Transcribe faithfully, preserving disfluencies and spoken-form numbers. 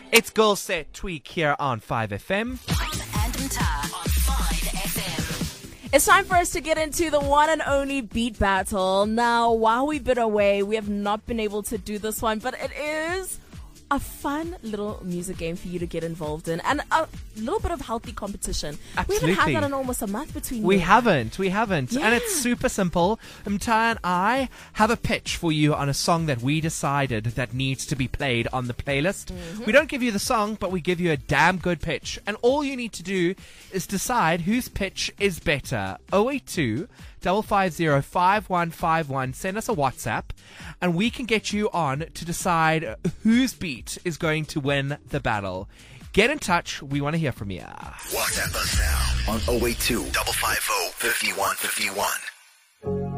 It's Girl Set Tweak here on five F M. And Mta on five F M. It's time for us to get into the one and only beat battle. Now, while we've been away, we have not been able to do this one, but it is a fun little music game for you to get involved in and a little bit of healthy competition. Absolutely. We haven't had that in almost a month between We you. haven't, we haven't. Yeah. And it's super simple. Mta and I have a pitch for you on a song that we decided that needs to be played on the playlist. Mm-hmm. We don't give you the song, but we give you a damn good pitch. And all you need to do is decide whose pitch is better. oh eight two, five five zero, five one five one. Send us a WhatsApp and we can get you on to decide whose beat is going to win the battle. Get in touch. We want to hear from you. WhatsApp us now on oh eight two, five five zero, five one five one.